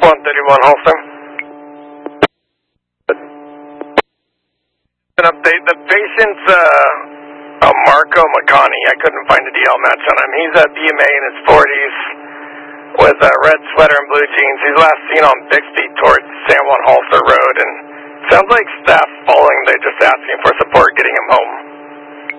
131 Halston. An update, the patient's Marco McConney. I couldn't find a DL match on him. He's a BMA in his 40s with a red sweater and blue jeans. He's last seen on Bixby towards San Juan Halter Road, and sounds like staff following, they're just asking for support getting him home.